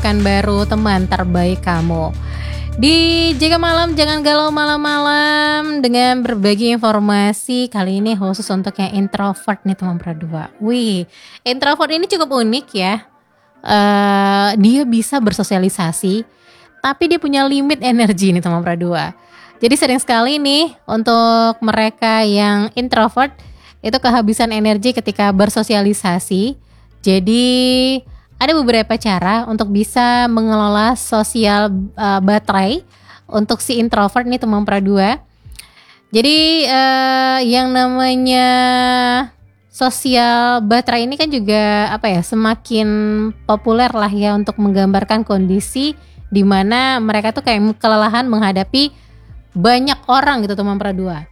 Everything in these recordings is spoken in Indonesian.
Pekan baru teman terbaik kamu. Di Jaga Malam Jangan Galau Malam-malam dengan berbagi informasi kali ini khusus untuk yang introvert nih teman berdua. Wih, introvert ini cukup unik ya. Dia bisa bersosialisasi, tapi dia punya limit energi nih teman berdua. Jadi sering sekali nih untuk mereka yang introvert itu kehabisan energi ketika bersosialisasi. Jadi ada beberapa cara untuk bisa mengelola sosial baterai untuk si introvert nih teman pradua. Jadi yang namanya sosial baterai ini kan juga semakin populer lah ya untuk menggambarkan kondisi di mana mereka tuh kayak kelelahan menghadapi banyak orang gitu teman pradua.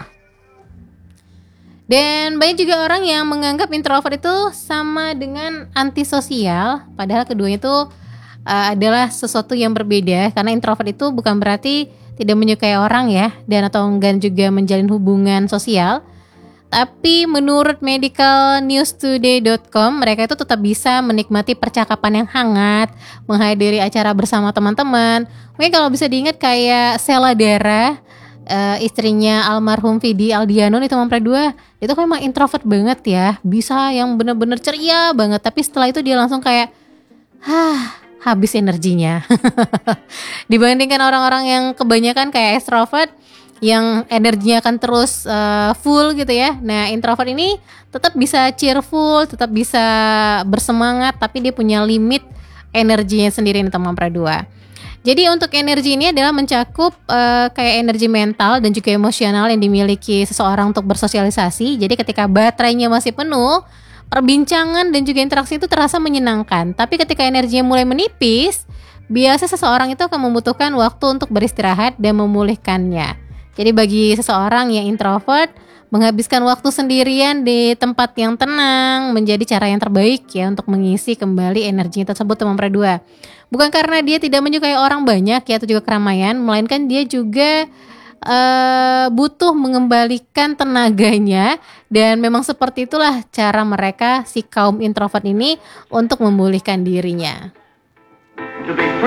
Dan banyak juga orang yang menganggap introvert itu sama dengan antisosial, padahal keduanya itu adalah sesuatu yang berbeda. Karena introvert itu bukan berarti tidak menyukai orang ya, dan atau enggan juga menjalin hubungan sosial. Tapi menurut medicalnewstoday.com, mereka itu tetap bisa menikmati percakapan yang hangat, menghadiri acara bersama teman-teman. Mungkin kalau bisa diingat kayak Sheila Dara, istrinya almarhum Vidi Aldiano nih teman pradua, itu kan emang introvert banget ya, bisa yang bener-bener ceria banget, tapi setelah itu dia langsung kayak habis energinya. Dibandingkan orang-orang yang kebanyakan kayak extrovert yang energinya akan terus full gitu ya. Nah introvert ini tetap bisa cheerful, tetap bisa bersemangat, tapi dia punya limit energinya sendiri nih teman pradua. Jadi untuk energi ini adalah mencakup kayak energi mental dan juga emosional yang dimiliki seseorang untuk bersosialisasi. Jadi ketika baterainya masih penuh, perbincangan dan juga interaksi itu terasa menyenangkan. Tapi ketika energinya mulai menipis, biasa seseorang itu akan membutuhkan waktu untuk beristirahat dan memulihkannya. Jadi bagi seseorang yang introvert, menghabiskan waktu sendirian di tempat yang tenang menjadi cara yang terbaik ya untuk mengisi kembali energinya tersebut teman pradua. Bukan karena dia tidak menyukai orang banyak ya atau juga keramaian, melainkan dia juga butuh mengembalikan tenaganya, dan memang seperti itulah cara mereka si kaum introvert ini untuk memulihkan dirinya.